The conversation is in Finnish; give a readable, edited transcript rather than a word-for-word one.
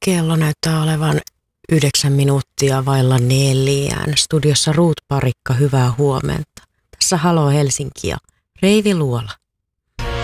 Kello näyttää olevan 9 minuuttia vailla 4. Studiossa Ruut Parikka, hyvää huomenta. Tässä Halo Helsinki ja Reivi Luola.